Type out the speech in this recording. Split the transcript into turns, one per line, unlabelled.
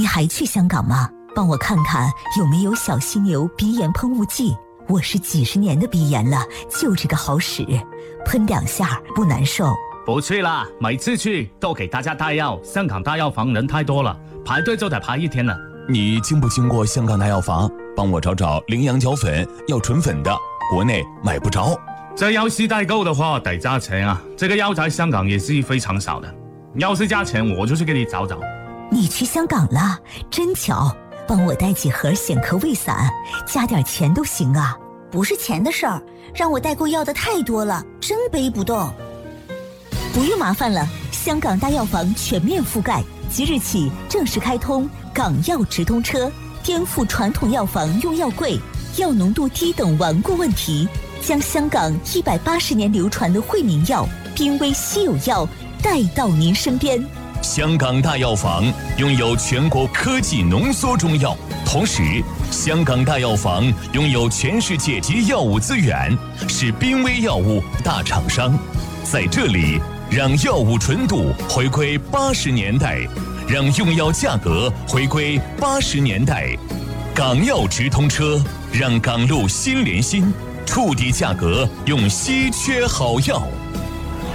你还去香港吗？帮我看看有没有小犀牛鼻炎喷雾剂。我是几十年的鼻炎了，就这个好使，喷2下不难受。
不去啦，每次去都给大家带药，香港大药房人太多了，排队就得排1天了。
你经不经过香港大药房？帮我找找羚羊角粉，要纯粉的，国内买不着。
这要是代购的话得加钱啊，这个药在香港也是非常少的。要是加钱，我就去给你找找。
你去香港了，真巧，帮我带几盒显咳胃散，加点钱都行啊。
不是钱的事儿，让我代购要的太多了，真背不动。
不用麻烦了，香港大药房全面覆盖，即日起正式开通港药直通车，颠覆传统药房用药贵、药浓度低等顽固问题，将香港180年流传的惠民药、濒危稀有药带到您身边。
香港大药房拥有全国科技浓缩中药，同时香港大药房拥有全世界级药物资源，是濒危药物大厂商。在这里，让药物纯度回归80年代，让用药价格回归80年代。港药直通车，让港路心连心，触底价格用稀缺好药。